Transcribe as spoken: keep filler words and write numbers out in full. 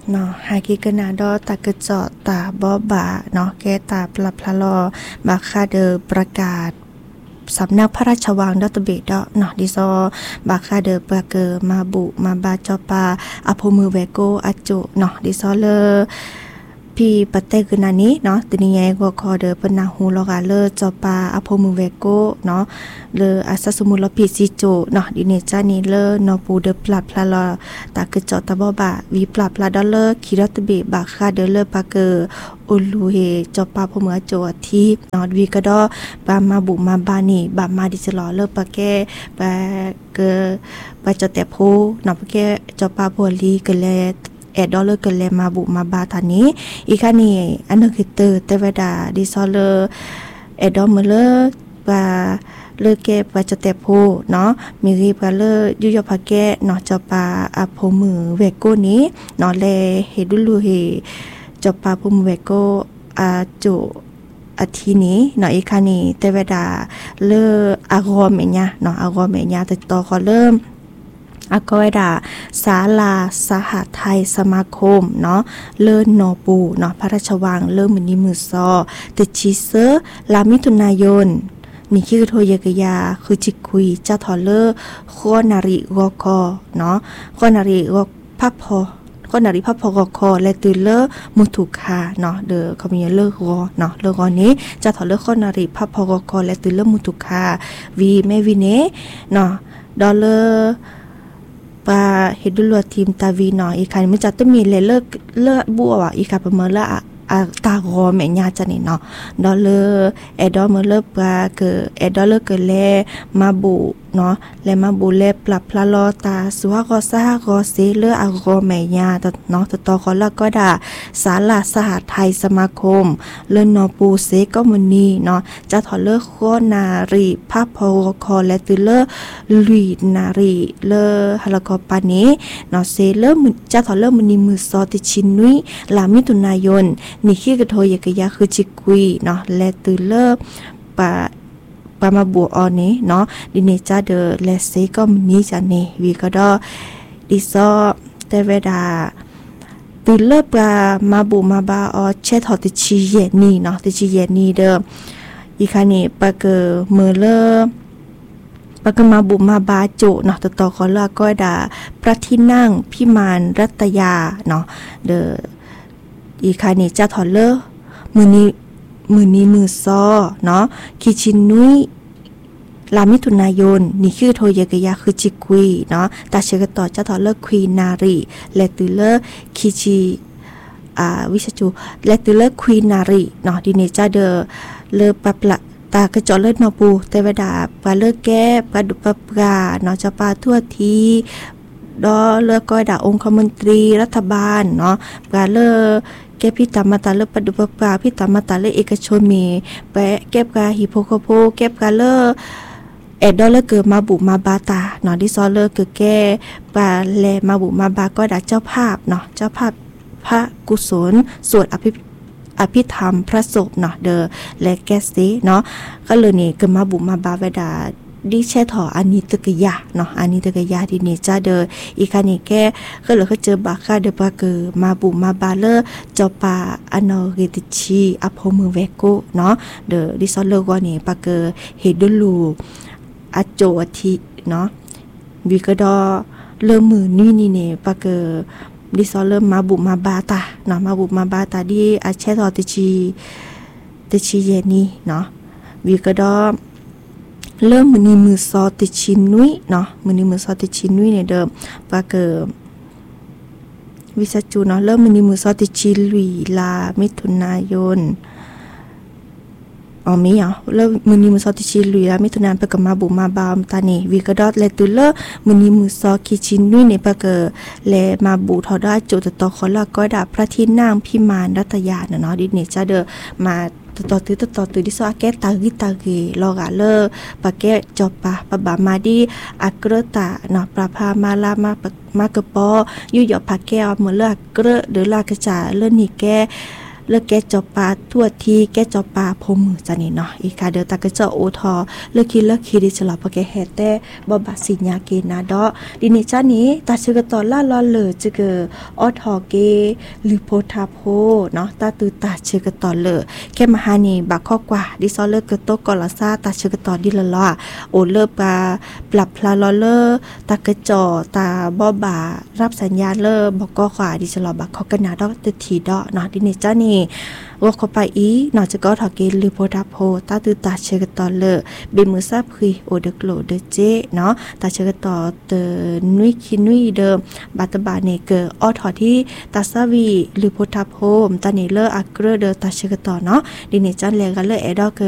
เนาะหากิกนาดอตากระเจาะตาบ่อบาเนาะแกตาปลับพละลอบาคาเดอประกาศสำนักพระราชวังดอตเบดอเนาะดิซอบาคาเดอปะเกอมาบุมาบาจอปาอโพมือเวโกอจุเนาะดิซอเลพี่ปะเตกนานี้เนาะตนี้ไงก็คอเดอปนาฮูลอกาเลจอปาอโพมือเวโกเนาะเลอาซาสมุลพิซิโจเนาะดิเนจานีเลนอปูเดปลับพละลอตากระเจาะตาบ่อบาวีปลับพละดอลเลคิดอตเบบาคาเดอเลปะเกออุลูเฮจอปาพมือโจทีนอดวีกระดอบามาบุมาบานีบามาดิสลอเลปะแกปะเกปะจอแต่โพนอปะแกจอปาโพลีกะเลแอดดอลเลอร์กะเลมาบุมาบาทานี้อีกานี่อันนึกคือเตอเตวดาดิซอเลแอดดอมเลอปะเลอแกปะจอแต่โพเนาะมีรีปะเลยุยพะแกเนาะจอปาอะโพมือเวโกนี้เนาะแลเฮดุลูเฮจอปาโพมือเวโกอาโจอาทีนี้เนาะอีกานี่เตวดาเลออารอเมญะเนาะอารอเมญะแต่ต่อขอเริ่มอากอยดาศาลาสหไทยสมาคมเนาะเลินนอปูเนาะพระราชวังเริ่มมือนี้มือซอติชิเซอร์ลามิถุนายนนี่คือโทยกยาคือจิคุยเจ้าทอเลอร์โคนาริกอกอเนาะโคนาริกอพับพอโคนาริพับพอกอคอและตือเลอร์มุทุคาเนาะเดอเขามีเลิกรอเนาะเลิกรอนี้เจ้าทอเลอร์โคนาริพับพอกอคอและตือเลอร์มุทุคาวีเมวิเนเนาะดอลเลอร์ปาเฮดุลัวทีมตาวีเนาะอีคันมันจะต้องมีเลเลิกเลือดบัวอ่ะอีคันประเมินละอาตากอแม่ญาจันนี่เนาะดอลเลอร์เอดอเมเลปาเกอเอดอลเลอร์เกเลมาบุเนาะเลมาบุเลปลับพละลอตาสวากอซากอเซเลออากอแม่ญาตเนาะตอคอละก็ด่าศาลาสหไทยสมาคมเลนอปูเซก็มนีเนาะจะถอเลอโคนารีภาพพอคอและตือเลอลุยนารีเลอฮลกอปานี้เนาะเซเลอจะถอเลอมนีมือซอติชินุยลามิถุนายนนี่คือกระโทยกยาคือจิกุยเนาะและตือเลอปาปามาบัวออนี้เนาะดิเนจาเดอเลเซก็มนี้จาเนวีก็ดอดิซอเตเวดาตือเลอปามาบุมาบาออเชทอติชิเยนีเนาะติชิเยนีเดออีคานี่ปาเกอเมเลอปากมาบุมาบาโจเนาะต่อต่อขอลาก็ด่าพระที่นั่งพิมานรัตยาเนาะเดออีคานี่จะถอเลอมือนี้มือนี้มือซอเนาะคิชินุยลามิถุนายนนี่คือโทยกยาคือจิกุยเนาะตาเชกต่อจะถอเลอควีนารีและตือเลอคิชิอ่าวิชจูและตือเลอควีนารีเนาะดิเนจาเดอเลอปะปละตากระจอเลิศนอปูเทวดาปลาเลิกแก้ปลาดุปปลาเนาะจะปลาทั่วทีดอเลิกก้อยด่าองคมนตรีรัฐบาลเนาะปลาเลิกแก้พิตามาตาเลิกปลาดุปปลาพิตามาตาเลิกเอกชนมีแปะแก้ปลาฮิโปโคโปแก้ปลาเลิกเอ็ดดอลเลอร์เกิดมาบุมาบาตาเนาะดิซอเลอร์เกิดแก้ปลาแลมาบุมาบาก็ด่าเจ้าภาพเนาะเจ้าภาพพระกุศลสวดอภิอภิธรรมพระศพเนาะเดอและแกสติเนาะก็เลยนี่เกิดมาบุมาบาเวดาดิแช่ถออันนี้ตะกยาเนาะอันนี้ตะกยาดิเนจ้าเดออีกานี่แกก็เลยก็เจอบาคาเดปาเกอมาบุมาบาเลอจอปาอนอริติชีอโพมือเวโกเนาะเดอดิซอเลอร์กว่านี่ปาเกอเฮดุลูอโจอทิเนาะวิกดอเริ่มมือนี่นี่เนี่ยปาเกอดิซอเลอร์มาบุมาบาตาเนาะมาบุมาบาตาดิอาเชตอติชีติชีเยนี่เนาะวิกดอเริ่มมือนี้มือซอติชินุยเนาะมือนี้มือซอติชินุยเนี่ยเดิมปาเกอวิสัจูเนาะเริ่มมือนี้มือซอติชิลุยลามิถุนายนอ๋อมีเหรอแล้วมือนี้มือซอติชิลุยลามิถุนายนปากมาบุมาบามตานี่วีกดอดเลตุเลอมือนี้มือซอคิชินุยเนี่ยปากเกอเลมาบุทอดาโจตตอคอละก็ดาพระที่นั่งพิมานรัตยาเนาะดิเนจาเดอมาต่อตื้อต่อตื้อดิซออาแกตากิตาเกลอกาเลอปาแกจอบปะปะบามาดีอักเกรตาเนาะปราพามาลามามากระปอยุยอปาแก้วเหมือนเลือกเกรหรือลากระจาเลือนี่แกเลิกแกจอปาทั่วทีแกจอปาพมือจันนี่เนาะอีกาเดือตากระเจาะโอทอเลิกคิดเลิกคิดดิฉลอพอแกแฮแต่บ่บาสิญญาเกนาดอดินี่จ้านี้ตาชื่อกตอล่าลอเลยจึกออทอเกหรือโพธาโพเนาะตาตือตาชื่อกตอเลแค่มหานีบักข้อกว่าดิซอเลิกกโตกอลาซาตาชื่อกตอดิละลอโอเลิกปาปรับพลาลอเลอตากระเจาะตาบ่บารับสัญญาณเลอบ่ก็ขวาดิฉลอบักข้อกนาดอตทีดอเนาะดินี่จ้านี่ว่าเข้าไปอีนอจะก็ถอเกลือโพดาโพตาตือตาเชกตอเลเบมือซาบคุยโอเดกโลเดเจเนาะตาเชกตอเตนุยคินุยเดิมบัตบาเนเกอออถอที่ตาซาวีหรือโพดาโพมตาเนเลออักเกอร์เดตาเชกตอเนาะดิเนจันแลกันเลอเอดอเกอ